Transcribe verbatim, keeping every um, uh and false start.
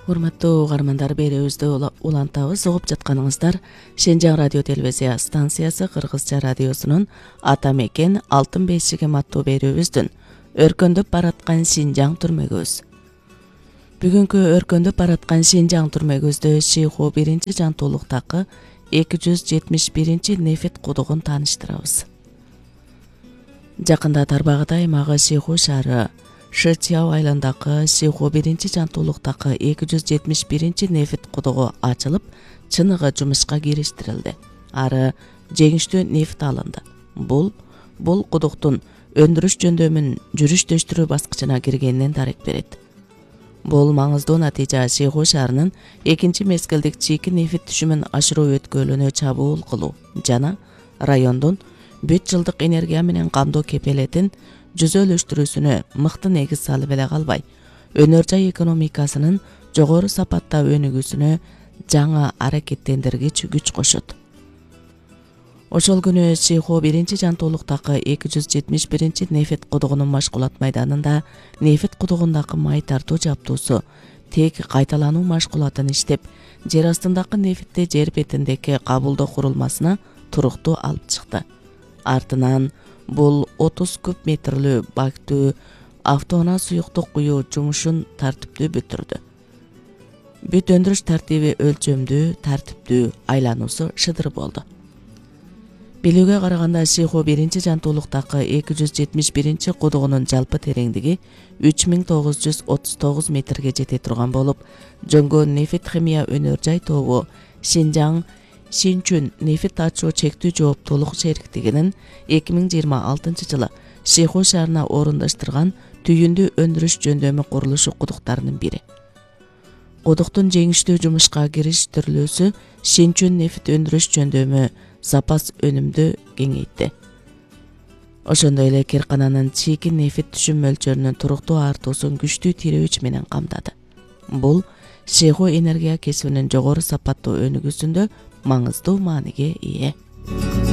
Урматтуу угармандар, берүүбүздү улантабыз. Угуп жатканыңыздар Шенжаң радио телевизия станциясы Кыргызча радиосунун Ата мекен алтын бешигим аттуу берүүбүздүн өркөндөп бараткан Шинжаң түрмөгүбүз. Бүгүнкү өркөндөп бараткан Шинжаң түрмөгүбүздө Шиху биринчи жантуулуктагы эки жүз жетимиш биринчи нефит кудугун тааныштырабыз. Жакында тарбагыда аймагы Шиху шаары Шычяо айландагы Шиху биринчи жантуулуктагы эки жүз жетимиш биринчи нефит кудугу ачылып, чыныгы жумушка кириштирилди. Ары жеңиштүү нефт алынды. Бул бул кудуктун өндүрүш жөндөмүн жүрүш-дөштүрүү баскычына киргенинен дарек берет. Бул маңыздуу натыйжа Шиху шаарынын экинчи мезгилдик чийки нефит түшүмүн ашыруу өткөлүнө чабуул кылуу жана райондун бүт жылдык энергия менен камдоо кепелетин жүзөлүштүрүүсүнө мыкты негиз салып эле калбай, өнөр жай экономикасынын жогору сапатта өнүгүүсүнө жаңа аракеттендиргич күч кошот. Ошол күнү Шиху биринчи жантуулуктагы эки жүз жетимиш биринчи нефит кудугунун машкулат майданында нефит кудугундагы май тартуу жабдуусу тек кайталануу машкулатын иштеп, жер астындагы нефтти жер бетиндеги кабылдоо курулмасына туруктуу алып чыкты. Артынан бул отуз куб метрлүү бактуу автоунаа суюктук куюу жумушун тартиптүү бүтүрдү. Бүт өндүрүш тартиби өлчөмдүү, тартиптүү, айлануусу шыдыр болду. Билүүгө караганда Шиху биринчи жантуулуктагы эки жүз жетимиш биринчи кудугунун жалпы тереңдиги үч миң тогуз жүз отуз тогуз метрге жете турган болуп, жөнгөн нефит химия өнөр жай тобу Шинжаң Шинчүн нефит ачуу чектүү жооптуулук шериктигинин эки миң жыйырма алтынчы жылы Шиху шаарына орундаштырган түйүндүү өндүрүш жөндөмү курулушу кудуктарынын бири. Кудуктун жеңиштүү жумушка кириштирилүүсү Шинчүн нефит өндүрүш жөндөмү запас өнүмдү кеңейтти. Ошондой эле керкананын чийки нефит түшүм мөлчөрүнүн туруктуу артуусун күчтүү тирөөч менен камдады. Бул Шиху энергия кесибинин жогору сапаттуу өнүгүүсүндө маңыздуу мааниге ээ.